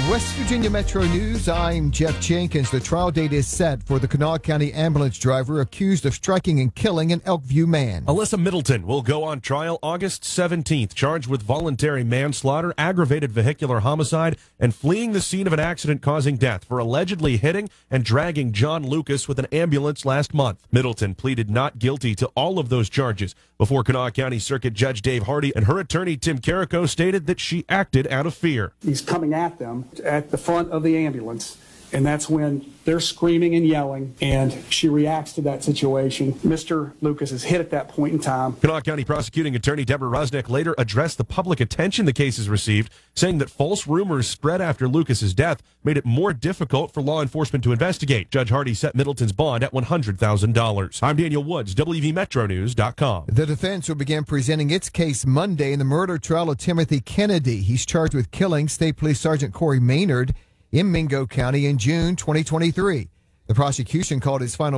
West Virginia Metro News, I'm Jeff Jenkins. The trial date is set for the Kanawha County ambulance driver accused of striking and killing an Elkview man. Alyssa Middleton will go on trial August 17th, charged with voluntary manslaughter, aggravated vehicular homicide, and fleeing the scene of an accident causing death for allegedly hitting and dragging John Lucas with an ambulance last month. Middleton pleaded not guilty to all of those charges before Kanawha County Circuit Judge Dave Hardy, and her attorney Tim Carrico stated that she acted out of fear. He's coming at them at the front of the ambulance, and that's when they're screaming and yelling, and she reacts to that situation. Mr. Lucas is hit at that point in time. Kanawha County prosecuting attorney Deborah Rosnick later addressed the public attention the case has received, saying that false rumors spread after Lucas's death made it more difficult for law enforcement to investigate. Judge Hardy set Middleton's bond at $100,000. I'm Daniel Woods, WVMetroNews.com. The defense will begin presenting its case Monday in the murder trial of Timothy Kennedy. He's charged with killing State Police Sergeant Corey Maynard in Mingo County in June 2023. The prosecution called his final